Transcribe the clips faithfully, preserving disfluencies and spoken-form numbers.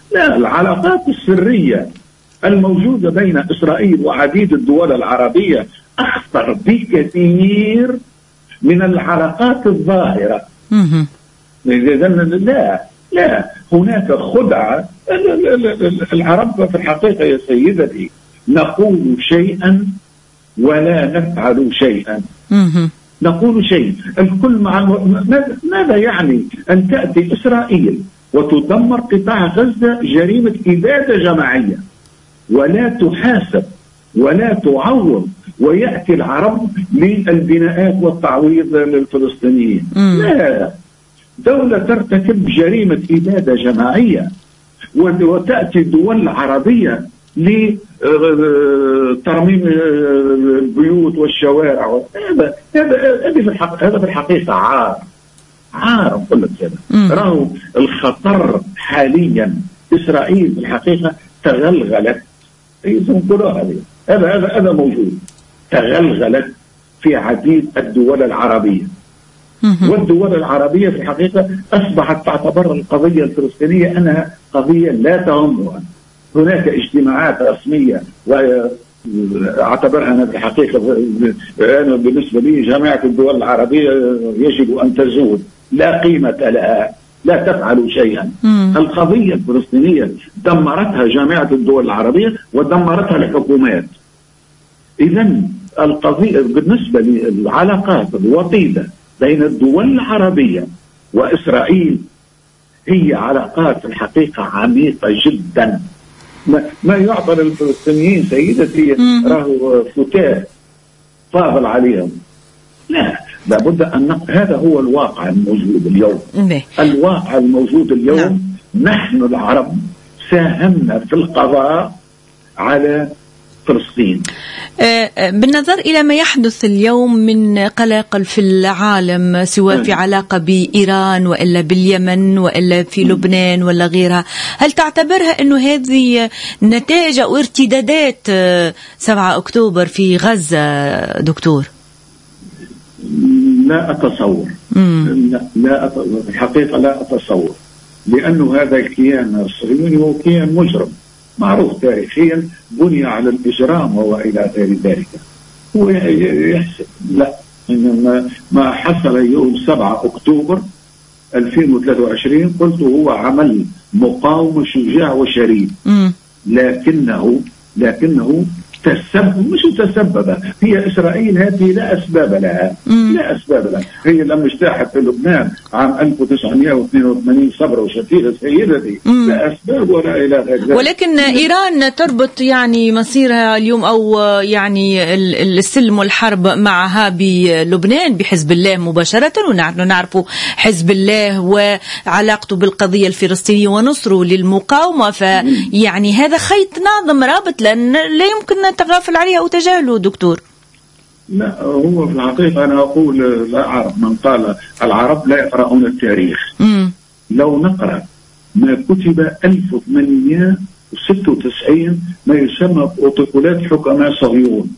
لا، العلاقات السرية الموجودة بين إسرائيل وعديد الدول العربية أخطر بكثير من العلاقات الظاهرة. لا لا، هناك خدعة. العرب في الحقيقة يا سيدتي نقول شيئا ولا نفعل شيئا. نقول شيء الكل مع ماذا يعني أن تأتي إسرائيل وتدمر قطاع غزة جريمة إبادة جماعية ولا تحاسب ولا تعوض، ويأتي العرب للبناءات والتعويض للفلسطينيين؟ لا، دولة ترتكب جريمة إبادة جماعية وتأتي دول عربية لترميم البيوت والشوارع. هذا هذا في الحق هذا في الحقيقة عار عار نقول لك كذا. راهو الخطر حاليا إسرائيل في الحقيقة تغلغلت، يقولوا هذا هذا هذا موجود، تغلغلت في عديد الدول العربية. والدول العربية في الحقيقة أصبحت تعتبر القضية الفلسطينية أنها قضية لا تهمها. هناك اجتماعات رسمية، واعتبرها أنا في الحقيقة أنا بالنسبة لي جامعة الدول العربية يجب أن تزول، لا قيمة لها، لا تفعل شيئا. القضية الفلسطينية دمرتها جامعة الدول العربية ودمرتها الحكومات. إذن القضية بالنسبة للعلاقات الوطيدة بين الدول العربية وإسرائيل هي علاقات في الحقيقة عميقة جدا. ما, ما يعطى للفلسطينيين سيدتي راهو فتاة فاضل عليهم، لا، لابد أن هذا هو الواقع الموجود اليوم. الواقع الموجود اليوم نحن العرب ساهمنا في القضاء على فلسطين. بالنظر إلى ما يحدث اليوم من قلاقل في العالم، سواء في علاقة بإيران وإلا باليمن وإلا في لبنان ولا غيرها، هل تعتبرها أنه هذه نتائج أو ارتدادات سبعة أكتوبر في غزة دكتور؟ لا أتصور. لا, لا أتصور. الحقيقة لا أتصور، لأنه هذا الكيان الصهيوني هو كيان مجرم معروف تاريخيا، بني على الإجرام وإلى غير ذلك. هو يحسب لا، إنما ما حصل يوم سبعة أكتوبر ألفين وثلاثة وعشرين قلت هو عمل مقاومة شجاع وشريف، لكنه لكنه تسبب مش تسبب. هي إسرائيل هذه لا أسباب لها، لا أسباب لها. هي لما اجتاحت في لبنان عام ألف وتسعمائة واثنين وثمانين صبر وشتيلة سيدتي، لا أسباب ولا إلى غير ذلك. ولكن إيران تربط يعني مصيرها اليوم أو يعني السلم والحرب معها بلبنان بحزب الله مباشرة، ونحن نعرف حزب الله وعلاقته بالقضية الفلسطينية ونصره للمقاومة، فيعني هذا خيط ناظم رابط لأن لا يمكن نتغافل عليه أو تجاهله دكتور. لا، هو في الحقيقة أنا أقول لا أعرف من قال العرب لا يقرؤون التاريخ. مم. لو نقرأ ما كتب ألف وثمانمائة وستة وتسعين ما يسمى بروتوكولات حكماء صهيون،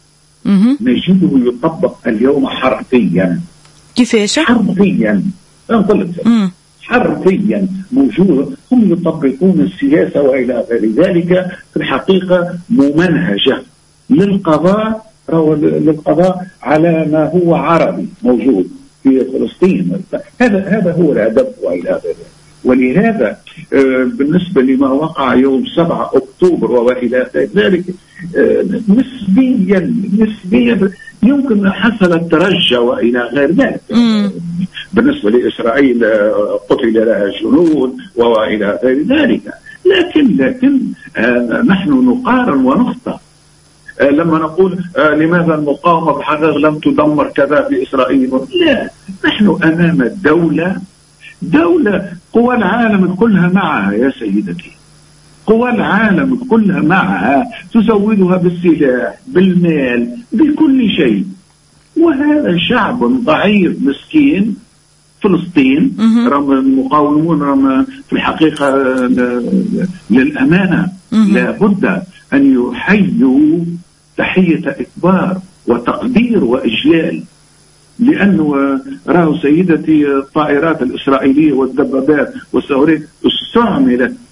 نجده يطبق اليوم حرفيا. كيفاش؟ حرفيا أقول لك حرفيا موجود. هم يطبقون السياسة وإلى غير ذلك. في الحقيقة ممنهجة للقضاء للقضاء على ما هو عربي موجود في فلسطين. هذا هذا هو الأدب وإلى غيره. ولهذا بالنسبة لما وقع يوم سبعة أكتوبر وإلى ذلك نسبيا نسبيا يمكن حصل الترجي وإلى غير ذلك. بالنسبة لإسرائيل قتل لها جنود وإلى غير ذلك. لكن لكن نحن نقارن ونخطئ لما نقول لماذا المقاومة بحقيقة لم تدمر كذا في إسرائيل. لا، نحن أمام دولة دولة قوى العالم كلها معها يا سيدتي، قوى العالم كلها معها، تزودها بالسلاح بالمال بكل شيء. وهذا شعب ضعيف مسكين فلسطين. رغم المقاومون رغم في الحقيقة للأمانة لابد أن يحيوا تحية إكبار وتقدير وإجلال، لأنه راهو سيدتي الطائرات الإسرائيلية والدبابات والصواريخ استعملت